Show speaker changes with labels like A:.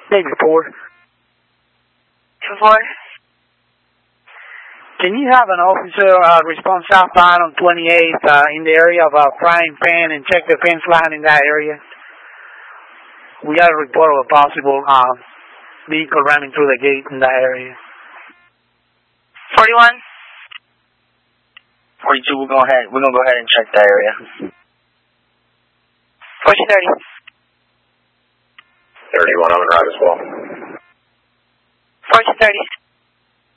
A: Maybe 4.
B: 4.
A: Can you have an officer respond southbound on 28th in the area of Frying Pan and check the fence line in that area? We got a report of a possible vehicle running through the gate in that area.
B: 41.
C: 42, we're gonna go ahead and check that area.
B: 1430.
D: 31 on the route as well.
B: 1430.